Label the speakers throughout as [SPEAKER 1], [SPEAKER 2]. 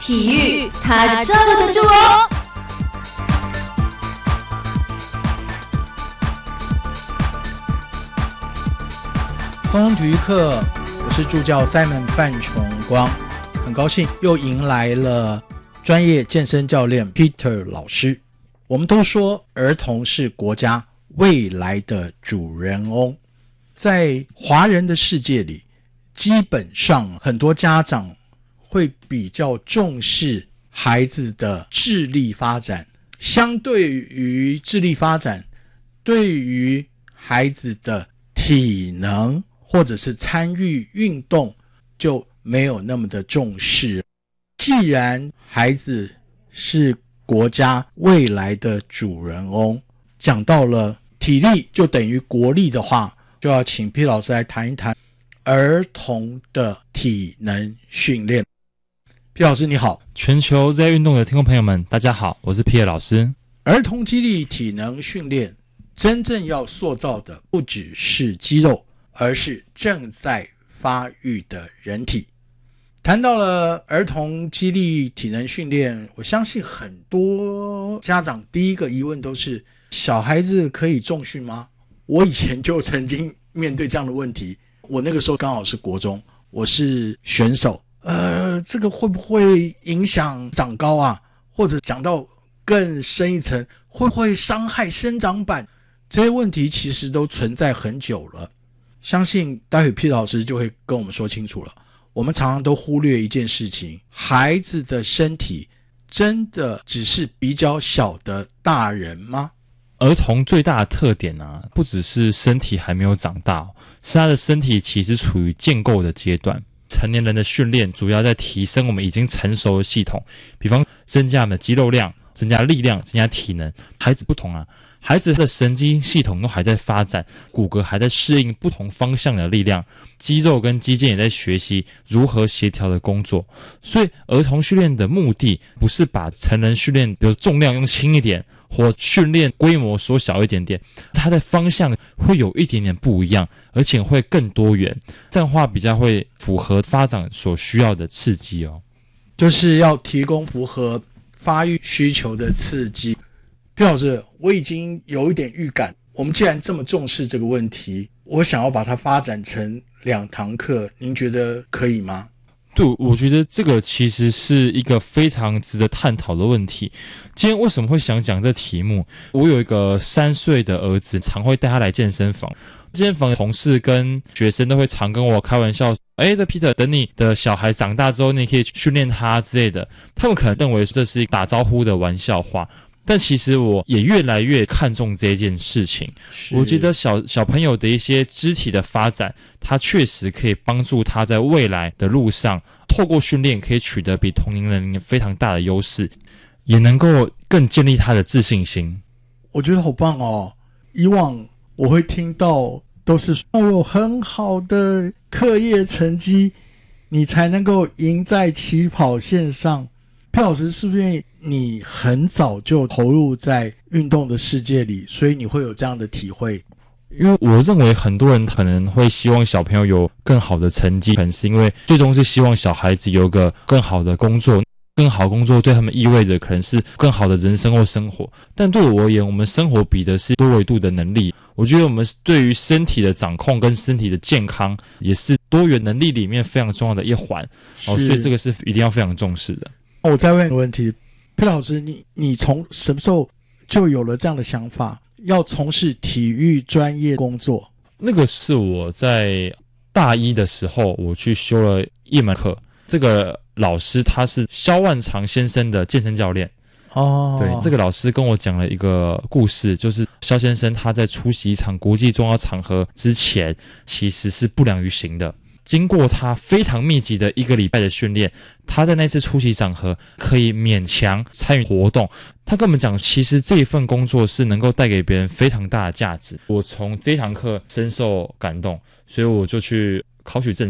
[SPEAKER 1] 体育它罩得住哦。
[SPEAKER 2] 空中体育课，我是助教 Simon 范崇光，很高兴又迎来了专业健身教练 Peter 老师。我们都说儿童是国家未来的主人翁，在华人的世界里，基本上很多家长会比较重视孩子的智力发展，相对于智力发展，对于孩子的体能或者是参与运动就没有那么的重视。既然孩子是国家未来的主人翁，讲到了体力就等于国力的话，就要请 P 老师来谈一谈儿童的体能训练。P 老师你好。
[SPEAKER 3] 全球在运动的听众朋友们大家好，我是 P 老师。
[SPEAKER 2] 儿童肌力体能训练真正要塑造的不只是肌肉，而是正在发育的人体。谈到了儿童肌力体能训练，我相信很多家长第一个疑问都是，小孩子可以重训吗？我以前就曾经面对这样的问题，我那个时候刚好是国中，我是选手，这个会不会影响长高啊？或者讲到更深一层，会不会伤害生长板？这些问题其实都存在很久了，相信待会 P 老师就会跟我们说清楚了。我们常常都忽略一件事情，孩子的身体真的只是比较小的大人吗？
[SPEAKER 3] 儿童最大的特点啊，不只是身体还没有长大，是他的身体其实处于建构的阶段。成年人的训练主要在提升我们已经成熟的系统，比方增加我们的肌肉量，增加力量，增加体能。孩子不同啊，孩子的神经系统都还在发展，骨骼还在适应不同方向的力量，肌肉跟肌腱也在学习如何协调的工作。所以儿童训练的目的不是把成人训练比如重量用轻一点，或训练规模缩小一点点，它的方向会有一点点不一样，而且会更多元，这样的话比较会符合发展所需要的刺激哦。
[SPEAKER 2] 就是要提供符合发育需求的刺激。P 老师，我已经有一点预感，我们既然这么重视这个问题，我想要把它发展成2堂课，您觉得可以吗？
[SPEAKER 3] 对，我觉得这个其实是一个非常值得探讨的问题。今天为什么会想讲这题目？我有一个3岁的儿子，常会带他来健身房。健身房的同事跟学生都会常跟我开玩笑，这 Peter 等你的小孩长大之后，你可以训练他之类的。他们可能认为这是打招呼的玩笑话，但其实我也越来越看重这件事情。我觉得小朋友的一些肢体的发展，它确实可以帮助他在未来的路上，透过训练可以取得比同龄人非常大的优势，也能够更建立他的自信心。
[SPEAKER 2] 我觉得好棒哦！以往我会听到都是说有很好的课业成绩，你才能够赢在起跑线上。P 老师，是不是你很早就投入在运动的世界里，所以你会有这样的体会？
[SPEAKER 3] 因为我认为很多人可能会希望小朋友有更好的成绩，可能是因为最终是希望小孩子有个更好的工作，更好的工作对他们意味着可能是更好的人生或生活。但对我而言，我们生活比的是多维度的能力。我觉得我们对于身体的掌控跟身体的健康，也是多元能力里面非常重要的一环。所以这个是一定要非常重视的。
[SPEAKER 2] 我再问一个问题，P 老师，你从什么时候就有了这样的想法，要从事体育专业工作？
[SPEAKER 3] 那个是我在大一的时候，我去修了一门课。这个老师他是萧万长先生的健身教练。对，这个老师跟我讲了一个故事，就是萧先生他在出席一场国际重要场合之前，其实是不良于行的。经过他非常密集的1个礼拜的训练，他在那次出席场合可以勉强参与活动。他跟我们讲，其实这一份工作是能够带给别人非常大的价值。我从这堂课深受感动，所以我就去考取证照。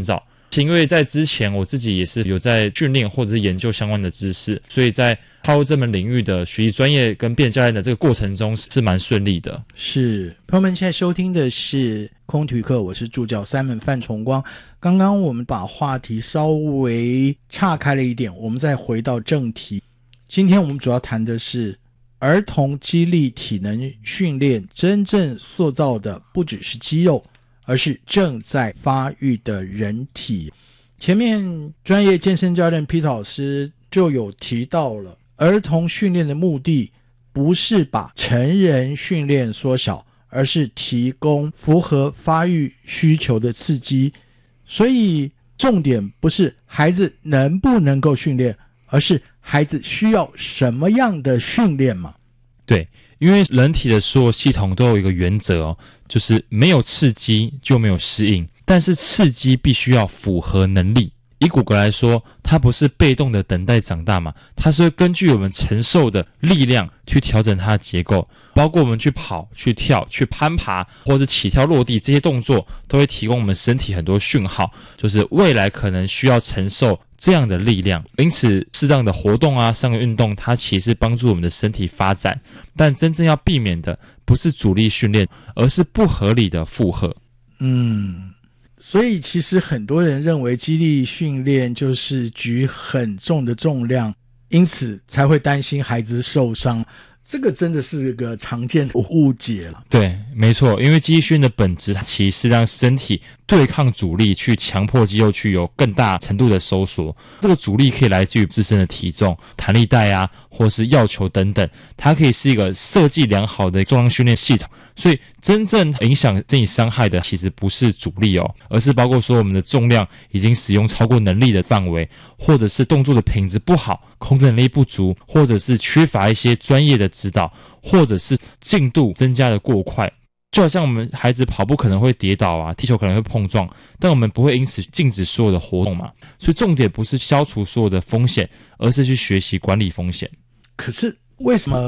[SPEAKER 3] 因为在之前我自己也是有在训练或者是研究相关的知识，所以在踏入这门领域的学习专业跟变教练的这个过程中是蛮顺利的。
[SPEAKER 2] 是，朋友们现在收听的是空体育课，我是助教 Simon 范崇光。刚刚我们把话题稍微岔开了一点，我们再回到正题。今天我们主要谈的是儿童肌力体能训练真正塑造的不只是肌肉，而是正在发育的人体。前面专业健身教练 Peter 老师就有提到了，儿童训练的目的不是把成人训练缩小，而是提供符合发育需求的刺激。所以重点不是孩子能不能够训练，而是孩子需要什么样的训练嘛？
[SPEAKER 3] 对，因为人体的所有系统都有一个原则哦，就是没有刺激就没有适应，但是刺激必须要符合能力。以骨骼来说，它不是被动的等待长大嘛，它是会根据我们承受的力量去调整它的结构，包括我们去跑、去跳、去攀爬或者起跳落地，这些动作都会提供我们身体很多讯号，就是未来可能需要承受这样的力量。因此适当的活动啊，上个运动它其实帮助我们的身体发展，但真正要避免的不是阻力训练，而是不合理的负荷。
[SPEAKER 2] 所以其实很多人认为肌力训练就是举很重的重量，因此才会担心孩子受伤。这个真的是个常见的误解了。
[SPEAKER 3] 对，没错，因为肌力训练的本质它其实是让身体对抗阻力，去强迫肌肉去有更大程度的收缩。这个阻力可以来自于自身的体重、弹力带啊，或是药球等等，它可以是一个设计良好的重量训练系统。所以真正影响身体伤害的其实不是阻力哦，而是包括说我们的重量已经使用超过能力的范围，或者是动作的品质不好，控制能力不足，或者是缺乏一些专业的指导，或者是进度增加的过快。就好像我们孩子跑步可能会跌倒啊，踢球可能会碰撞，但我们不会因此禁止所有的活动嘛。所以重点不是消除所有的风险，而是去学习管理风险。
[SPEAKER 2] 可是为什么